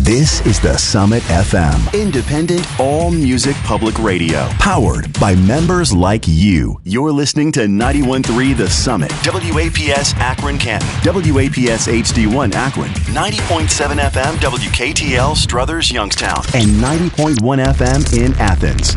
This is the Summit FM, independent all-music public radio, powered by members like you. You're listening to 91.3 The Summit, WAPS Akron Canton, WAPS HD1 Akron, 90.7 FM WKTL Struthers Youngstown, and 90.1 FM in Athens.